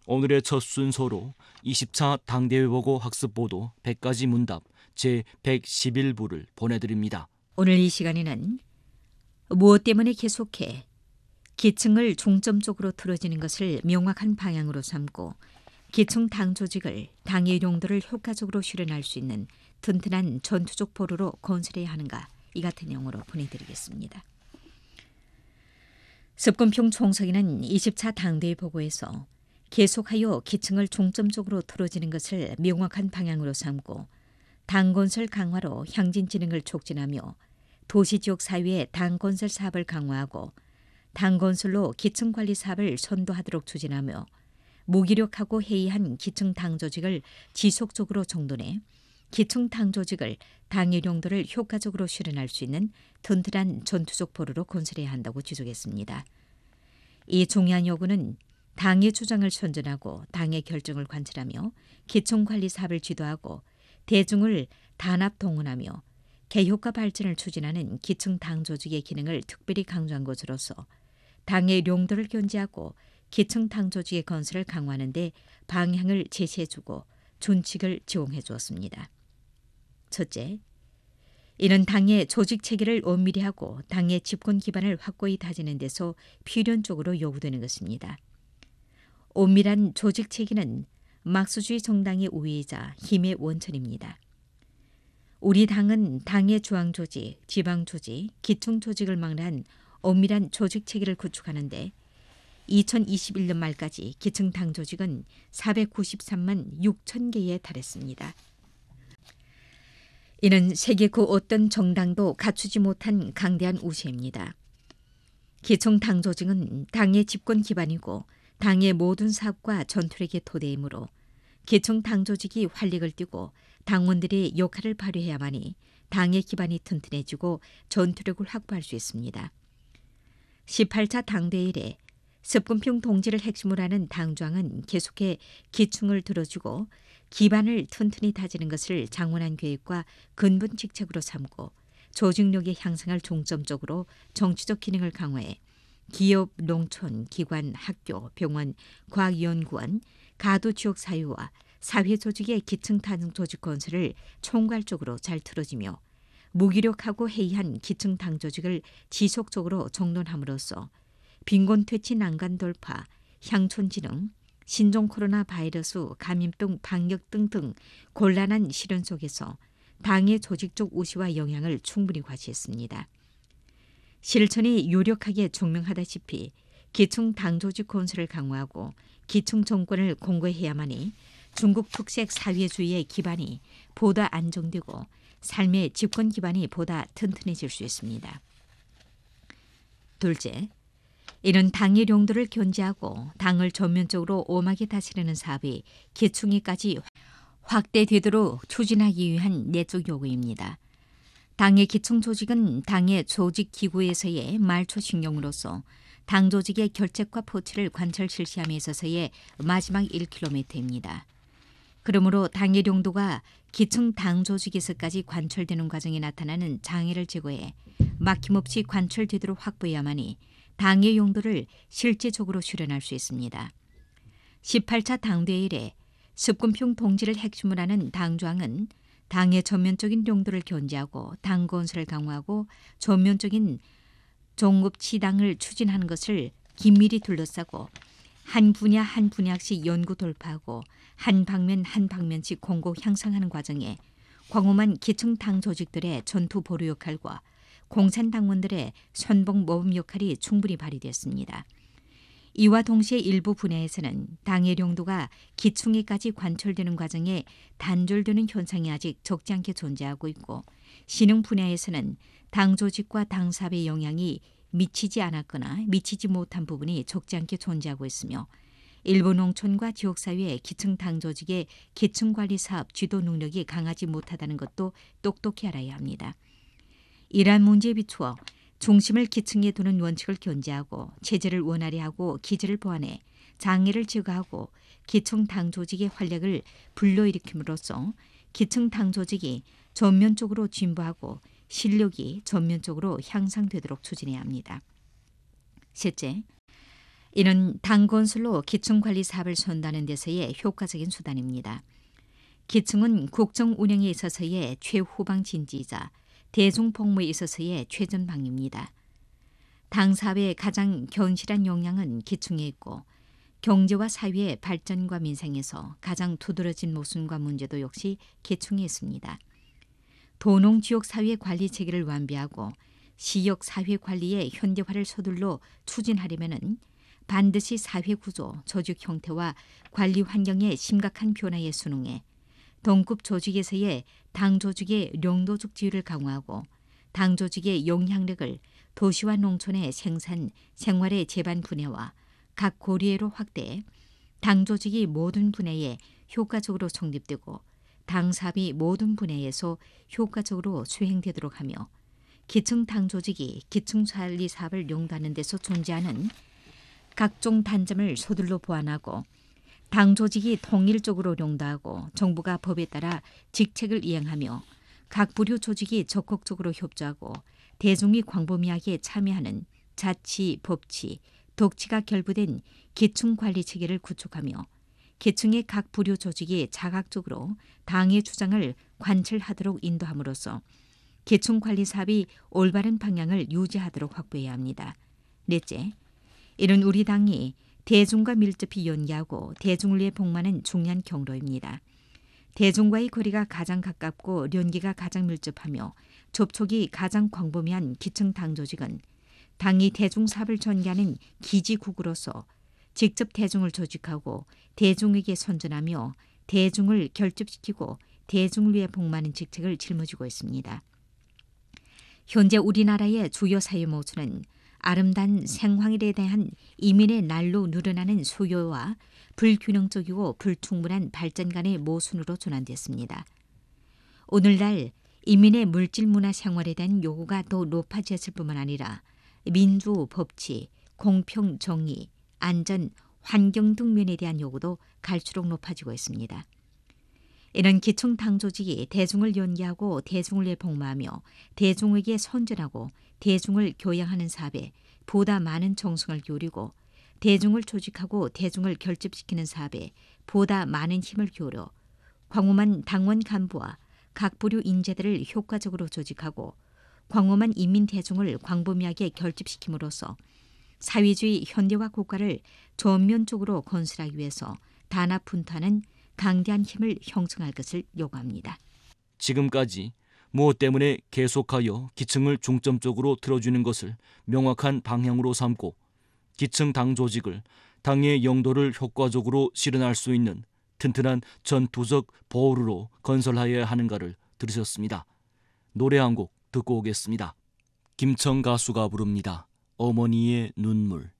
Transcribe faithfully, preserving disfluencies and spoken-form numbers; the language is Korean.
오늘의 첫 순서로 이십 차 당대회 보고 학습보도 백 가지 문답 제백십일 부를 보내드립니다. 오늘 이 시간에는 무엇 때문에 계속해 기층을 중점적으로 틀어지는 것을 명확한 방향으로 삼고 기층 당 조직을 당의 용도를 효과적으로 실현할 수 있는 튼튼한 전투적 보루로 건설해야 하는가, 이 같은 내용으로 보내드리겠습니다. 습근평 총석이는 이십 차 당대회 보고에서 계속하여 기층을 중점적으로 틀어지는 것을 명확한 방향으로 삼고 당 건설 강화로 향진 진흥을 촉진하며 도시지역 사회의 당 건설 사업을 강화하고 당 건설로 기층 관리 사업을 선도하도록 추진하며 무기력하고 해이한 기층 당 조직을 지속적으로 정돈해 기층 당 조직을 당의 용도를 효과적으로 실현할 수 있는 튼튼한 전투적 보루로 건설해야 한다고 지적했습니다. 이 중요한 요구는 당의 주장을 선전하고 당의 결정을 관철하며 기층 관리 사업을 지도하고 대중을 단합 동원하며 개혁과 발전을 추진하는 기층 당 조직의 기능을 특별히 강조한 것으로서 당의 용도를 견지하고 기층 당 조직의 건설을 강화하는 데 방향을 제시해주고 준칙을 지원해 주었습니다. 첫째, 이는 당의 조직 체계를 엄밀히 하고 당의 집권 기반을 확고히 다지는 데서 필연적으로 요구되는 것입니다. 엄밀한 조직 체계는 막스주의 정당의 우위이자 힘의 원천입니다. 우리 당은 당의 중앙 조직, 지방 조직, 기층 조직을 망라한 엄밀한 조직 체계를 구축하는데 이천이십일 년 말까지 기층 당 조직은 사백구십삼만 육천 개에 달했습니다. 이는 세계 그 어떤 정당도 갖추지 못한 강대한 우세입니다. 기층 당 조직은 당의 집권 기반이고 당의 모든 사업과 전투력의 토대이므로 기층 당 조직이 활력을 띠고 당원들이 역할을 발휘해야만이 당의 기반이 튼튼해지고 전투력을 확보할 수 있습니다. 십팔 차 당대회 이래 습근평 동지를 핵심으로 하는 당조항은 계속해 기층을 들어주고 기반을 튼튼히 다지는 것을 장원한 계획과 근본 직책으로 삼고 조직력의 향상을 중점적으로 정치적 기능을 강화해 기업, 농촌, 기관, 학교, 병원, 과학연구원, 가도 지역 사회와 사회 조직의 기층 당 조직 건설을 총괄적으로 잘 틀어지며 무기력하고 해이한 기층 당 조직을 지속적으로 정돈함으로써 빈곤 퇴치 난간 돌파, 향촌 진흥, 신종 코로나 바이러스 감염병 방역 등등 곤란한 시련 속에서 당의 조직적 우시와 영향을 충분히 과시했습니다. 실천이 유력하게 증명하다시피 기층 당 조직 건설을 강화하고 기층 정권을 공고해야만이 중국 특색 사회주의의 기반이 보다 안정되고 삶의 집권 기반이 보다 튼튼해질 수 있습니다. 둘째, 이는 당의 용도를 견지하고 당을 전면적으로 엄하게 다스리는 사업이 기층에까지 확대되도록 추진하기 위한 내적 요구입니다. 당의 기층 조직은 당의 조직 기구에서의 말초 신경으로서 당 조직의 결책과 포치를 관철 실시함에 있어서의 마지막 일 킬로미터입니다. 그러므로 당의 용도가 기층 당 조직에서까지 관철되는 과정에 나타나는 장애를 제거해 막힘없이 관철되도록 확보해야만이 당의 용도를 실제적으로 실현할 수 있습니다. 십팔 차 당대회 이래 습근평 동지를 핵심으로 하는 당조항은 당의 전면적인 용도를 견지하고 당 건설을 강화하고 전면적인 종급치당을 추진하는 것을 긴밀히 둘러싸고 한 분야 한 분야씩 연구 돌파하고 한 방면 한 방면씩 공고 향상하는 과정에 광범한 기층 당 조직들의 전투 보루 역할과 공산당원들의 선봉 모범 역할이 충분히 발휘됐습니다. 이와 동시에 일부 분야에서는 당의 용도가 기층에까지 관철되는 과정에 단절되는 현상이 아직 적지 않게 존재하고 있고 신흥 분야에서는 당 조직과 당 사업의 영향이 미치지 않았거나 미치지 못한 부분이 적지 않게 존재하고 있으며 일부 농촌과 지역사회의 기층 당 조직의 기층관리 사업 지도 능력이 강하지 못하다는 것도 똑똑히 알아야 합니다. 이러한 문제에 비추어 중심을 기층에 두는 원칙을 견지하고 체제를 원활히 하고 기제를 보완해 장애를 제거하고 기층 당 조직의 활력을 불러일으킴으로써 기층 당 조직이 전면적으로 진보하고 실력이 전면적으로 향상되도록 추진해야 합니다. 셋째, 이는 당 건설로 기층 관리 사업을 선도하는 데서의 효과적인 수단입니다. 기층은 국정 운영에 있어서의 최후방 진지이자 대중 복무에 있어서의 최전방입니다. 당 사업의 가장 견실한 역량은 기층에 있고 경제와 사회의 발전과 민생에서 가장 두드러진 모순과 문제도 역시 기층에 있습니다. 도농 지역 사회 관리 체계를 완비하고 시역 사회 관리의 현대화를 서둘러 추진하려면은 반드시 사회 구조, 조직 형태와 관리 환경의 심각한 변화에 순응해 동급 조직에서의 당 조직의 령도적 지위를 강화하고 당 조직의 영향력을 도시와 농촌의 생산, 생활의 재반 분야와 각 고리회로 확대해 당 조직이 모든 분야에 효과적으로 성립되고 당 사업이 모든 분야에서 효과적으로 수행되도록 하며 기층 당 조직이 기층 관리 사업을 용도하는 데서 존재하는 각종 단점을 서둘러 보완하고 당 조직이 통일적으로 용도하고 정부가 법에 따라 직책을 이행하며 각 부류 조직이 적극적으로 협조하고 대중이 광범위하게 참여하는 자치, 법치, 독치가 결부된 기층 관리 체계를 구축하며 계층의 각 부류 조직이 자각적으로 당의 주장을 관철하도록 인도함으로써 계층 관리 사업이 올바른 방향을 유지하도록 확보해야 합니다. 넷째, 이는 우리 당이 대중과 밀접히 연계하고 대중을 위해 복무하는 중요한 경로입니다. 대중과의 거리가 가장 가깝고 연계가 가장 밀접하며 접촉이 가장 광범위한 기층 당 조직은 당이 대중 사업을 전개하는 기지국으로서 직접 대중을 조직하고 대중에게 선전하며 대중을 결집시키고 대중을 위해 복무하는 직책을 짊어지고 있습니다. 현재 우리나라의 주요 사회 모순은 아름다운 생활에 대한 이민의 날로 늘어나는 수요와 불균형적이고 불충분한 발전 간의 모순으로 전환됐습니다. 오늘날 이민의 물질 문화 생활에 대한 요구가 더 높아졌을 뿐만 아니라 민주, 법치, 공평, 정의, 안전, 환경 등 면에 대한 요구도 갈수록 높아지고 있습니다. 이런 기층 당 조직이 대중을 연계하고 대중을 위해 복무하며 대중에게 선전하고 대중을 교양하는 사업에 보다 많은 정성을 기울이고 대중을 조직하고 대중을 결집시키는 사업에 보다 많은 힘을 기울여 광범한 당원 간부와 각 부류 인재들을 효과적으로 조직하고 광범한 인민 대중을 광범위하게 결집시킴으로써 사회주의 현대화 국가를 전면적으로 건설하기 위해서 단합분투하는 강대한 힘을 형성할 것을 요구합니다. 지금까지 무엇 때문에 계속하여 기층을 중점적으로 틀어주는 것을 명확한 방향으로 삼고 기층 당 조직을 당의 영도를 효과적으로 실현할 수 있는 튼튼한 전투적 보루로 건설하여야 하는가를 들으셨습니다. 노래 한 곡 듣고 오겠습니다. 김청 가수가 부릅니다. 어머니의 눈물.